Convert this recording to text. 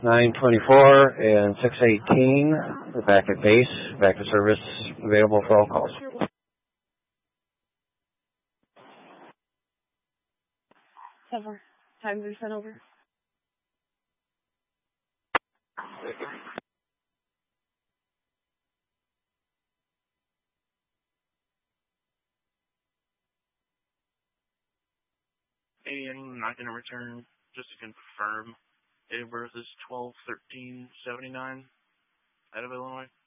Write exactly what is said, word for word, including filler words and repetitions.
nine twenty-four and six eighteen. We're back at base, back to service, available for all calls. Sever. Time to be sent over. Hey, I'm not going to return. Just to confirm, date of birth is twelve thirteen seventy-nine out of Illinois.